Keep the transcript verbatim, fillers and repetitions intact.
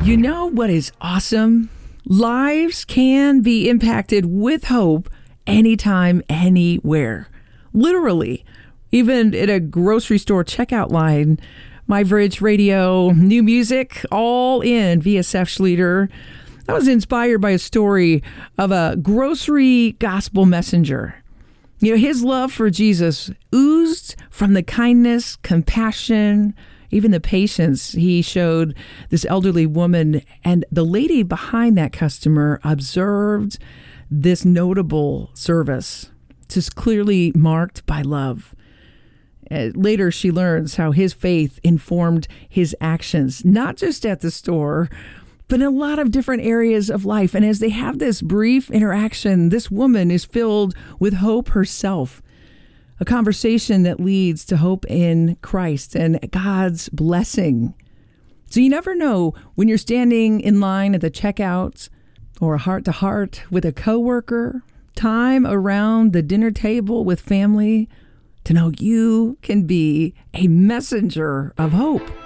You know what is awesome? Lives can be impacted with hope anytime, anywhere. Literally, even in a grocery store checkout line. MyVridge Radio, new music, all in V S F Schlueter. I was inspired by a story of a grocery gospel messenger. You know, his love for Jesus oozed from the kindness, compassion, even the patience he showed this elderly woman. And the lady behind that customer observed this notable service, just clearly marked by love. Uh, later, she learns how his faith informed his actions, not just at the store, but in a lot of different areas of life. And as they have this brief interaction, this woman is filled with hope herself, a conversation that leads to hope in Christ and God's blessing. So you never know when you're standing in line at the checkout or heart-to-heart with a coworker, time around the dinner table with family, to know you can be a messenger of hope.